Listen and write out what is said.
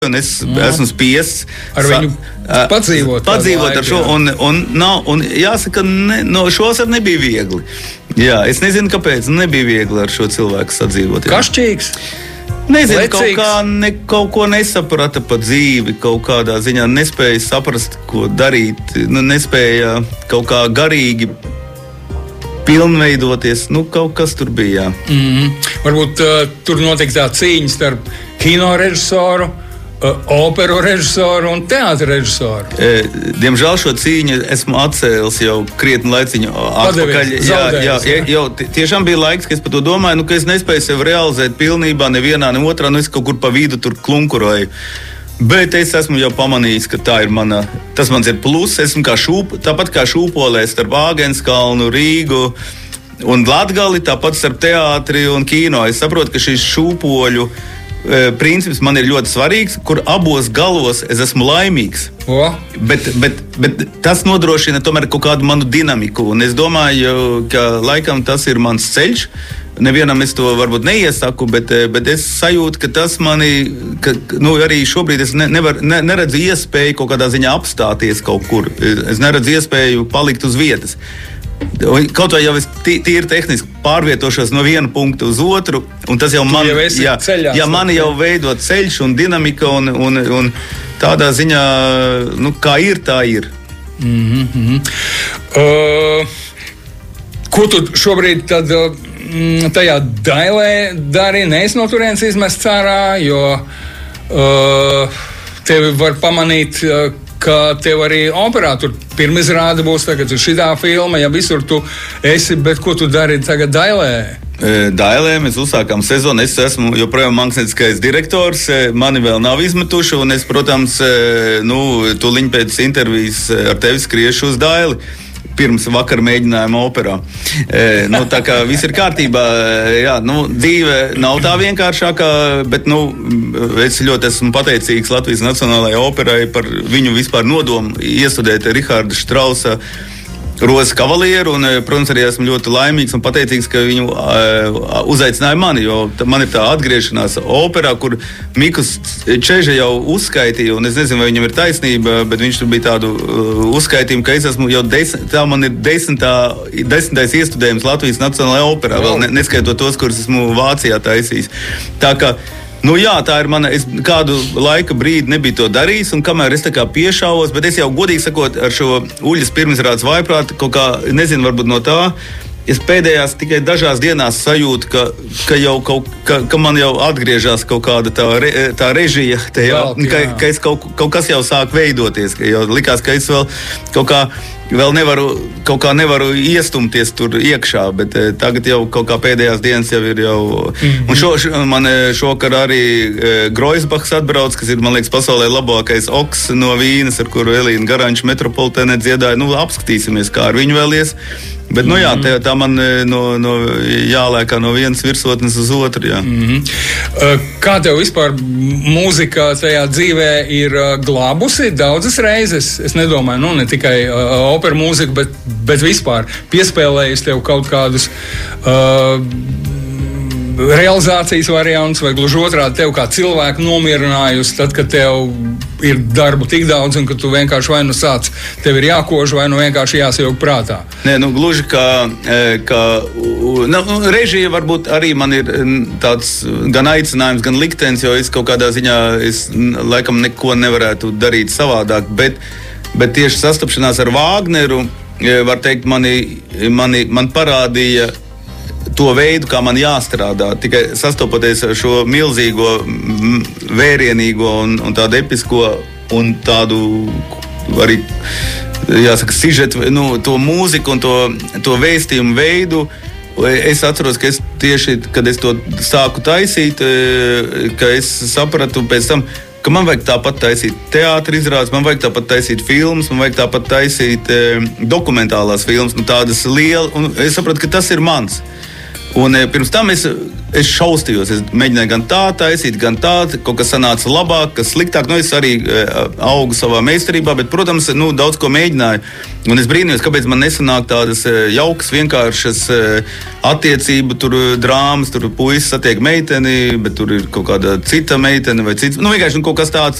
un es esmu spiests ar viņu padzīvot ar šo, un jāsaka, šos arī nebija viegli. Jā, es nezinu, kāpēc, nebija viegli ar šo cilvēku sadzīvot. Kašķīgs? Nezinu, kaut ko nesaprata par dzīvi, kaut kādā ziņā nespēja saprast, ko darīt, nespēja kaut kā garīgi pilnveidoties, kaut kas tur bija. Varbūt tur notiek tā cīņa starp kino režisoru, operu režisoru un teātra režisoru. Diemžēl šo cīņu esmu atcēlis jau krietni laiciņu atpakaļ. Jau tiešām bija laiks, ka es par to domāju, ka es nespēju sevi realizēt pilnībā nevienā, ne otrā, es kaut kur pa vidu tur klunkuroju. Bet es esmu jau pamanījis, ka tas mans ir pluss. Esmu tāpat kā šūpolē starp Āgenskalnu, Rīgu un Latgali, tāpat starp teātri un kino. Es saprotu, ka šis šūpoļu princips man ir ļoti svarīgs, kur abos galos es esmu laimīgs. Bet tas nodrošina tomēr kaut kādu manu dinamiku. Un es domāju, ka laikam tas ir mans ceļš. Nevienam es to varbūt neiesaku, bet es sajūtu, ka tas mani, arī šobrīd es neredzu iespēju kaut kādā ziņā apstāties kaut kur. Es neredzu iespēju palikt uz vietas. Kaut vai jau es tīri tehniski pārvietošos no viena punkta uz otru, un tas jau mani jau veido ceļš un dinamika, un tādā ziņā, kā ir, tā ir. Ko tu šobrīd tad tajā Dailē dari? Neesi no turienes izmests ārā, jo tevi var pamanīt, ka tev arī operā tur pirmizrāde būs, tagad ir šitā filma, ja visur tu esi, bet ko tu dari tagad Dailē? Dailē mēs uzsākām sezonu, es esmu joprojām mākslinieckais direktors, mani vēl nav izmetuši, un es, protams, tūliņ pēc intervijas ar tevi skriešu uz Daili. Pirms vakar mēģinājuma operā. Tā kā viss ir kārtībā, dzīve nav tā vienkāršākā, bet es ļoti esmu pateicīgs Latvijas Nacionālajai operai par viņu vispār nodomu iestudēt Riharda Štrausa Rozes kavalieru, un, protams, arī esmu ļoti laimīgs un pateicīgs, ka viņu uzaicināja mani, jo man ir tā atgriešanās operā, kur Mikus Čeža jau uzskaitīja, un es nezinu, vai viņam ir taisnība, bet viņš tur bija tādu uzskaitījumu, ka es esmu jau tā man ir desmitais iestudējums Latvijas Nacionālajā operā, vēl neskaitot tos, kurus esmu Vācijā taisījis. Tā kā tā ir mana, es kādu laika brīdi nebiju to darījis, un kamēr es tā kā piešāvos, bet es jau godīgi sakot ar šo Uļas pirmizrādes vājprātu, kaut kā, nezinu, varbūt no tā, es pēdējās tikai dažās dienās sajūtu, ka man jau atgriežas kaut kāda tā režija, ka es kaut kas jau sāk veidoties, ka jau likās, ka es vēl nevaru iestumties tur iekšā, bet tagad jau kaut kā pēdējās dienas jau ir jau. Un man šokar arī Groisbachs atbrauc, kas ir, man liekas, pasaulē labākais oks no Vīnes, ar kuru Elīna Garanča metropolitēnē dziedāja. Apskatīsimies, kā ar viņu vēlies. Bet, tā man jālēkā no vienas virsotnes uz otru, jā. Kā tev vispār mūzika tajā dzīvē ir glābusi daudzas reizes? Es nedomāju, ne tikai opera mūziku, bet vispār piespēlējis tev kaut kādus realizācijas variants, vai gluži otrādi tev kā cilvēku nomierinājusi, tad, kad tev ir darbu tik daudz, un ka tu vienkārši vai sāc, tev ir jākož, vai vienkārši jāsajog prātā. Nē, gluži kā režija varbūt arī man ir tāds gan aicinājums, gan liktenis, jo es kaut kādā ziņā laikam neko nevarētu darīt savādāk, bet tieši sastapšanās ar Vāgneru, var teikt, man parādīja to veidu, kā man jāstrādā. Tikai sastopoties ar šo milzīgo, vērienīgo un tādu episko un tādu arī, jāsaka, sižetu, to mūziku un to vēstījumu veidu. Es atceros, ka es tieši, kad es to sāku taisīt, ka es sapratu pēc tam, ka man vajag tāpat taisīt teātra izrādes, man vajag tāpat taisīt filmas, man vajag tāpat taisīt dokumentālās filmas, tādas lielas, un es sapratu, ka tas ir mans. Un pirms tam es šaustījos. Es mēģināju gan tā taisīt, gan tā. Kaut kas sanāca labāk, kas sliktāk. Nu, es arī augu savā meistarībā, bet, protams, daudz ko mēģināju. Un es brīnījos, kāpēc man nesanāk tādas jaukas, vienkāršas attiecību drāmas. Tur puisis satiek meiteni, bet tur ir kaut kāda cita meitene vai cits. Nu, vienkārši kaut kas tāds.